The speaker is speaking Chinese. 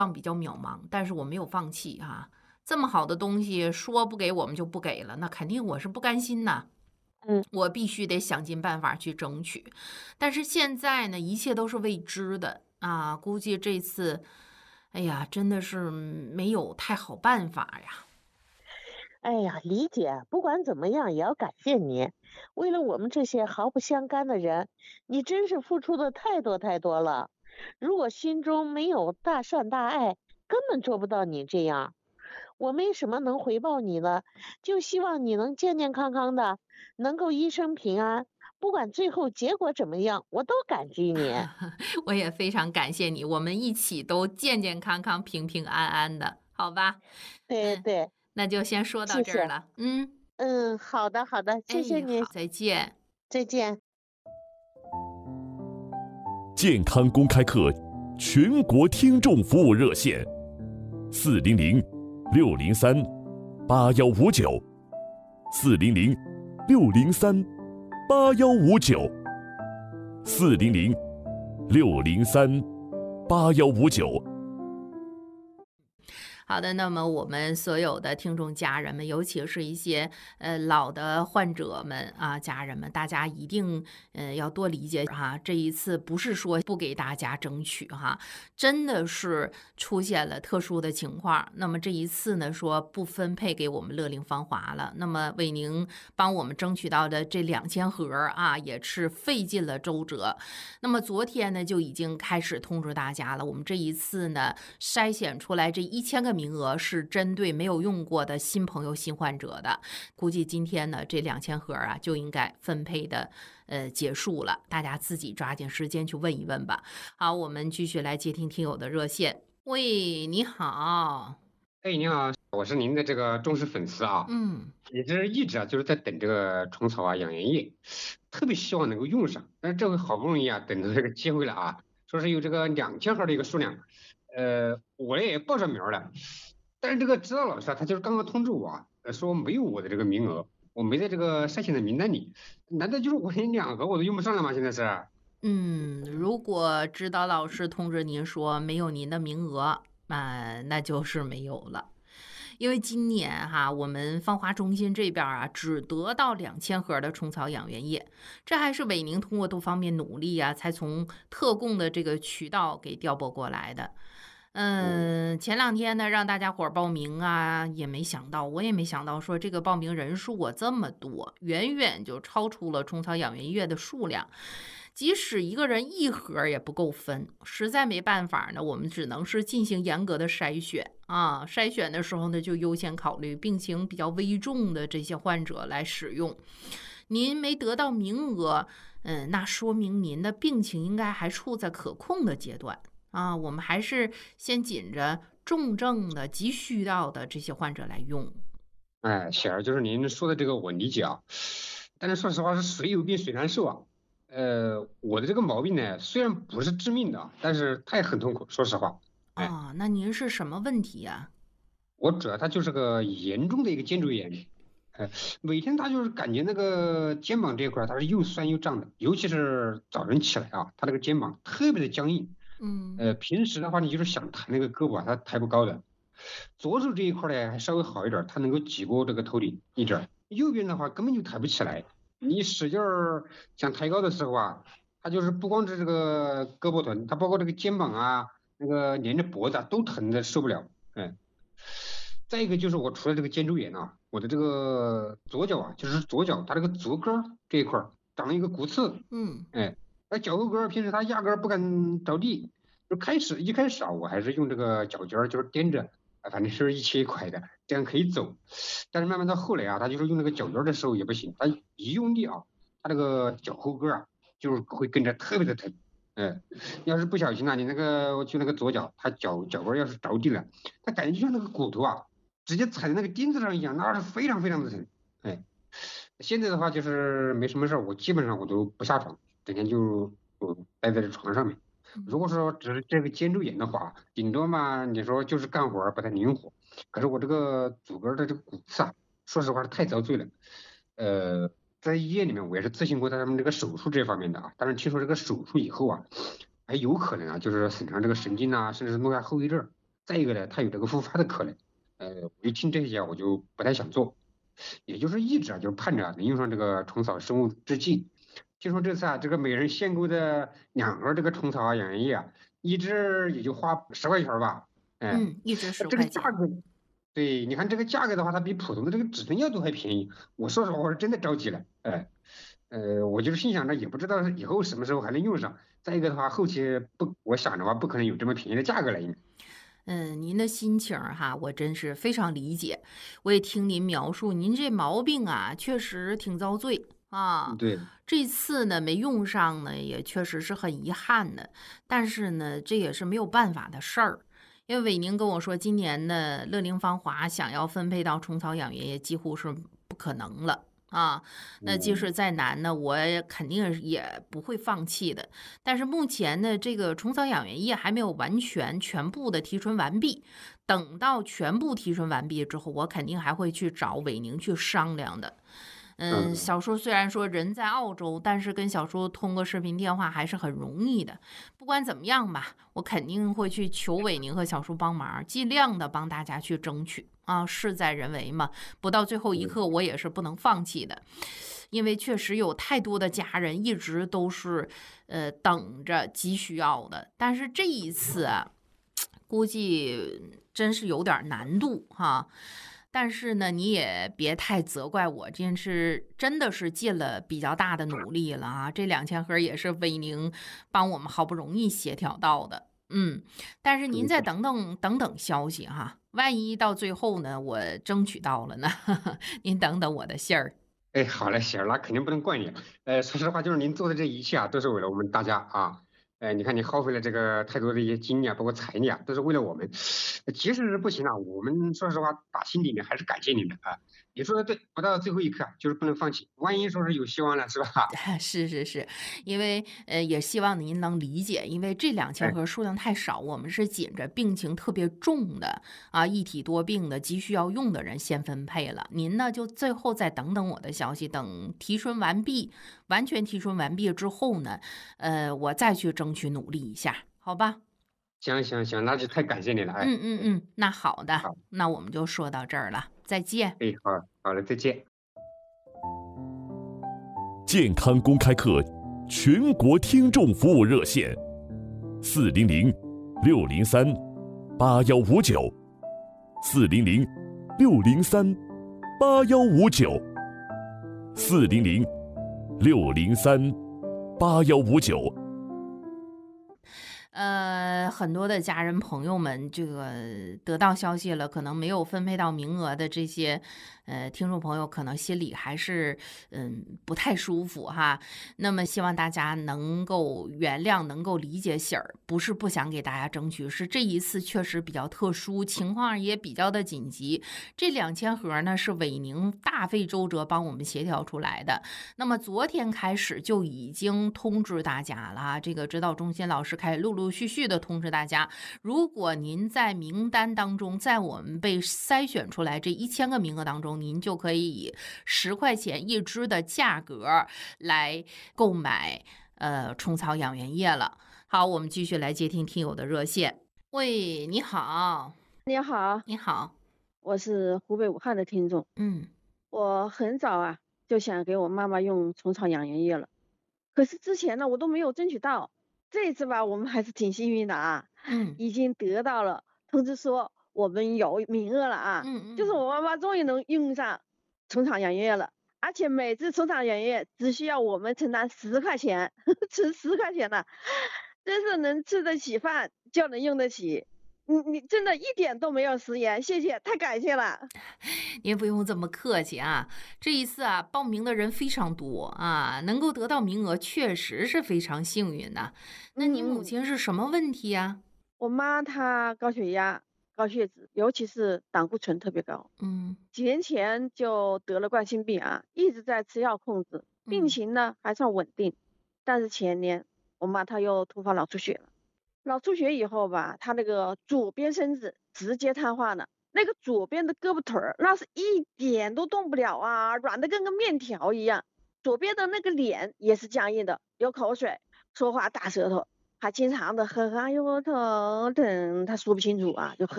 比较渺茫，但是我没有放弃哈。这么好的东西说不给我们就不给了，那肯定我是不甘心呐。 嗯。 我必须得想尽办法去争取，但是现在呢，一切都是未知的啊，估计这次，哎呀，真的是没有太好办法呀。 哎呀，理解。不管怎么样，也要感谢你。为了我们这些毫不相干的人，你真是付出的太多太多了。如果心中没有大善大爱，根本做不到你这样。我没什么能回报你的，就希望你能健健康康的，能够一生平安。不管最后结果怎么样，我都感激你。 我也非常感谢你，我们一起都健健康康、平平安安的，好吧？嗯， 对对， 那就先说到谢谢。 这儿了。嗯， 嗯，好的好的，谢谢哎， 你， 好，再见。 再见。 健康公开课全国听众服务热线：400-603-8159，400-603-8159，400-603-8159。 好的，那么我们所有的听众家人们，尤其是一些老的患者们啊，家人们，大家一定要多理解哈。这一次不是说不给大家争取哈，真的是出现了特殊的情况。那么这一次呢，说不分配给我们乐龄芳华了。那么为您帮我们争取到的这2000盒啊，也是费尽了周折。那么昨天呢，就已经开始通知大家了。我们这一次呢，筛选出来这1000个名额是针对没有用过的新朋友、新患者的。估计今天呢，这2000盒啊就应该分配的结束了。大家自己抓紧时间去问一问吧。好，我们继续来接听听友的热线。喂，你好。 哎，你好，我是您的这个忠实粉丝啊， 嗯也是一直就是在等这个虫草啊养颜液，特别希望能够用上，但是这回好不容易啊等到这个机会了啊，说是有这个2000号的一个数量，我也报上名了，但是这个指导老师啊，他就是刚刚通知我啊，说没有我的这个名额，我没在这个筛选的名单里，难道就是我连2盒我都用不上了吗？现在是？ 嗯，如果指导老师通知您说没有您的名额，那就是没有了。因为今年哈，我们芳华中心这边啊，只得到2000盒的虫草养元液，这还是伟宁通过多方面努力啊，才从特供的这个渠道给调拨过来的。前2天呢，让大家伙儿报名啊，也没想到，我也没想到说这个报名人数啊这么多，远远就超出了虫草养元液的数量。即使一个人1盒也不够分，实在没办法呢，我们只能是进行严格的筛选啊。筛选的时候呢，就优先考虑病情比较危重的这些患者来使用。您没得到名额，那说明您的病情应该还处在可控的阶段啊。我们还是先紧着重症的、急需要的这些患者来用。 哎，显然就是您说的这个我理解啊，但是说实话是谁有病谁难受啊。我的这个毛病呢，虽然不是致命的，但是它也很痛苦。说实话，哎， 啊，那您是什么问题呀？ 我主要它就是个严重的一个肩周炎，哎，每天他就是感觉那个肩膀这一块儿它是又酸又胀的，尤其是早晨起来啊，他那个肩膀特别的僵硬。 嗯平时的话你就是想抬那个胳膊啊，它抬不高的。左手这一块儿呢还稍微好一点儿，它能够挤过这个头顶一点儿，右边的话根本就抬不起来。你使劲儿想抬高的时候啊，它就是不光是这个胳膊疼，它包括这个肩膀啊，那个连着脖子啊都疼的受不了。哎，再一个就是我除了这个肩周炎啊，我的这个左脚啊，就是左脚它这个足跟儿这一块儿长了一个骨刺。 嗯哎，那脚后跟儿平时它压根儿不敢着地，一开始啊，我还是用这个脚尖儿就是踮着，反正是一切一拐的，这样可以走。但是慢慢到后来啊，他就是用那个脚尖儿的时候也不行，他一用力啊，他那个脚后跟儿啊，就是会跟着特别的疼。哎，要是不小心啊，你那个就那个左脚，他脚跟儿要是着地了，他感觉就像那个骨头啊，直接踩在那个钉子上一样，那是非常非常的疼。哎，现在的话就是没什么事儿，我基本上我都不下床，整天就待在这床上面。如嗯。 果说只是这个肩周炎的话，顶多嘛，你说就是干活儿不太灵活。可是我这个足跟儿的这个骨刺啊，说实话是太遭罪了。在医院里面我也是咨询过他们这个手术这方面的啊，但是听说这个手术以后啊，还有可能啊，就是损伤这个神经啊，甚至是弄下后遗症。 再一个呢，它有这个复发的可能。我一听这些我就不太想做，也就是一直就是盼着能用上这个虫草生物制剂。听说这次这个每人限购的2盒这个虫草养颜液一支也就花10块钱吧。 一支10 这个块钱。 价格，对，你看这个价格的话，它比普通的这个止疼药都还便宜。我说实话，我是真的着急了。我就是心想着，也不知道以后什么时候还能用上。再一个的话，后期我想的话，不可能有这么便宜的价格了，应该。 您的心情哈，我真是非常理解。我也听您描述，您这毛病确实挺遭罪啊。 对， 这次呢没用上呢，也确实是很遗憾的。但是呢，这也是没有办法的事儿。因为伟宁跟我说，今年的乐龄芳华想要分配到虫草养颜液，几乎是不可能了。那即使再难呢，我肯定也不会放弃的。但是目前呢，这个虫草养颜液还没有全部的提纯完毕。等到全部提纯完毕之后，我肯定还会去找伟宁去商量的。小叔虽然说人在澳洲，但是跟小叔通个视频电话还是很容易的。不管怎么样吧，我肯定会去求伟宁和小叔帮忙，尽量的帮大家去争取事在人为嘛，不到最后一刻我也是不能放弃的。因为确实有太多的家人一直都是等着急需要的，但是这一次估计真是有点难度哈。但是呢，你也别太责怪我，这是真的是尽了比较大的努力了这2000盒也是伟宁帮我们好不容易协调到的。但是您再等等消息哈，万一到最后呢，我争取到了呢，您等等我的信儿。 好嘞，行，那肯定不能怪你。说实话，就是您做的这一切都是为了我们大家你看你耗费了这个太多的一些精力包括财力都是为了我们。即使是不行我们说实话打心里面还是感谢您的你说的对，不到最后一刻就是不能放弃，万一说是有希望了，是吧？ 是，因为也希望您能理解，因为这2000盒数量太少，我们是紧着病情特别重的一体多病的急需要用的人先分配了。您呢就最后再等等我的消息，等提纯完毕，完全提纯完毕之后呢，我再去争取努力一下，好吧？ 行，那就太感谢你了。 那好的，那我们就说到这儿了，再见。 好了，再见。 健康公开课全国听众服务热线400-603-8159，400-603-8159。 很多的家人朋友们，这个得到消息了，可能没有分配到名额的这些听众朋友，可能心里还是不太舒服哈。那么希望大家能够原谅，能够理解喜儿，不是不想给大家争取，是这一次确实比较特殊，情况也比较的紧急。这2000盒呢是伟宁大费周折帮我们协调出来的。那么昨天开始就已经通知大家了，这个指导中心老师开始陆陆续续的通知大家，如果您在名单当中，在我们被筛选出来这1000个名额当中，您就可以以10块钱一支的价格来购买虫草养颜液了。好，我们继续来接听听友的热线。喂，你好。 你好， 你好， 我是湖北武汉的听众。我很早就想给我妈妈用虫草养颜液了，可是之前呢我都没有争取到。这一次吧，我们还是挺幸运的已经得到了通知说我们有名额了就是我妈妈终于能用上虫草养颜液了，而且每支虫草养颜液只需要我们承担10块钱，吃10块钱的，真是能吃得起饭就能用得起。你真的一点都没有食言，谢谢，太感谢了。 您不用这么客气这一次报名的人非常多能够得到名额确实是非常幸运的。那你母亲是什么问题我妈她高血压、高血脂，尤其是胆固醇特别高。几年前就得了冠心病一直在吃药控制，病情呢还算稳定。但是前年我妈她又突发脑出血了。脑出血以后吧，他那个左边身子直接瘫痪了，那个左边的胳膊腿儿那是一点都动不了软的跟个面条一样。左边的那个脸也是僵硬的，有口水，说话大舌头。 他经常的喝，哎呦我头疼，他说不清楚啊，就喝。